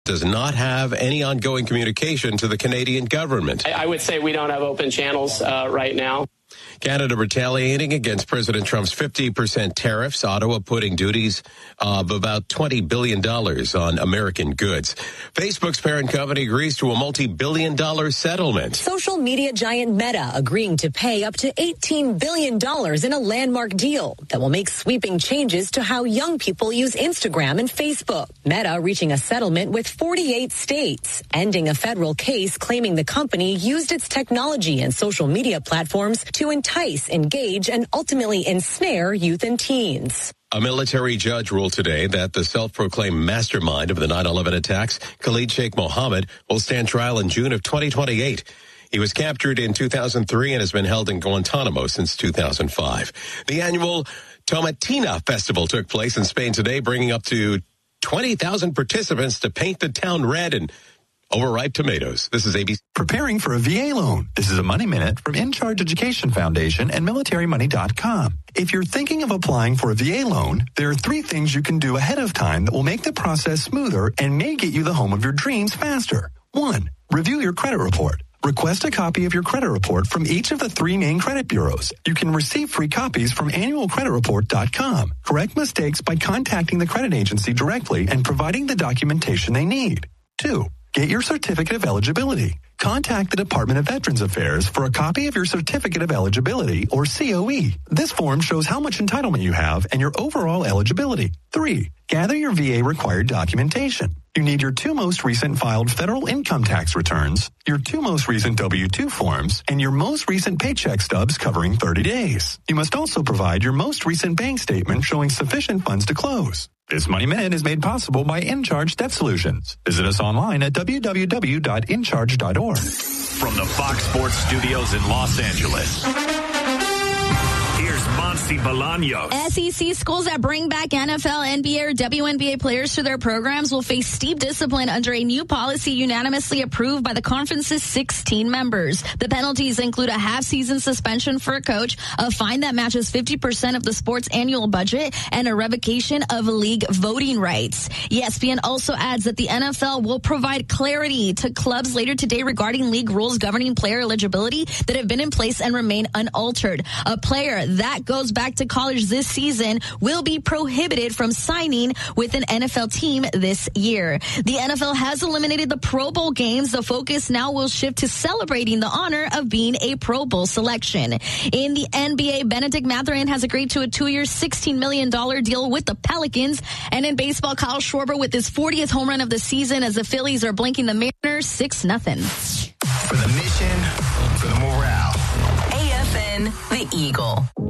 does not have any ongoing communication to the Canadian government. I would say we don't have open channels right now. Canada retaliating against President Trump's 50% tariffs. Ottawa putting duties of about $20 billion on American goods. Facebook's parent company agrees to a multi-billion-dollar settlement. Social media giant Meta agreeing to pay up to $18 billion in a landmark deal that will make sweeping changes to how young people use Instagram and Facebook. Meta reaching a settlement with 48 states, ending a federal case claiming the company used its technology and social media platforms to entice, engage, and ultimately ensnare youth and teens. A military judge ruled today that the self-proclaimed mastermind of the 9/11 attacks, Khalid Sheikh Mohammed, will stand trial in June of 2028. He was captured in 2003 and has been held in Guantanamo since 2005. The annual Tomatina Festival took place in Spain today, bringing up to 20,000 participants to paint the town red and overripe tomatoes. This is ABC. Preparing for a VA loan. This is a Money Minute from In Charge Education Foundation and MilitaryMoney.com. If you're thinking of applying for a VA loan, there are 3 things you can do ahead of time that will make the process smoother and may get you the home of your dreams faster. 1. Review your credit report. Request a copy of your credit report from each of the 3 main credit bureaus. You can receive free copies from annualcreditreport.com. Correct mistakes by contacting the credit agency directly and providing the documentation they need. 2. Get your certificate of eligibility. Contact the Department of Veterans Affairs for a copy of your certificate of eligibility, or COE. This form shows how much entitlement you have and your overall eligibility. 3. Gather your VA required documentation. You need your 2 most recent filed federal income tax returns, your 2 most recent W-2 forms, and your most recent paycheck stubs covering 30 days. You must also provide your most recent bank statement showing sufficient funds to close. This Money Minute is made possible by InCharge Debt Solutions. Visit us online at www.incharge.org. From the Fox Sports Studios in Los Angeles, here's Monty Bolaños. SEC schools that bring back NFL, NBA, or WNBA players to their programs will face steep discipline under a new policy unanimously approved by the conference's 16 members. The penalties include a half-season suspension for a coach, a fine that matches 50% of the sport's annual budget, and a revocation of league voting rights. ESPN also adds that the NFL will provide clarity to clubs later today regarding league rules governing player eligibility that have been in place and remain unaltered. A player that goes back to college this season will be prohibited from signing with an NFL team this year. The NFL has eliminated the Pro Bowl games. The focus now will shift to celebrating the honor of being a Pro Bowl selection. In the NBA, Benedict Mathurin has agreed to a 2-year, $16 million deal with the Pelicans. And in baseball, Kyle Schwarber with his 40th home run of the season as the Phillies are blanking the Mariners 6-0. For the mission, for the morale. AFN, the Eagle.